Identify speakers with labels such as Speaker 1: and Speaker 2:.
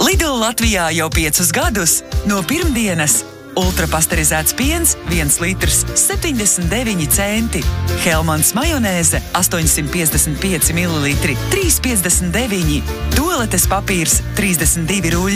Speaker 1: Lidl Latvijā jau 5 gadus. No pirmdienas ultrapasterizēts piens 1 litrs 79 centi. Hellmans majonēze 855 ml 3,59. Tualetes papīrs 32 ruļļi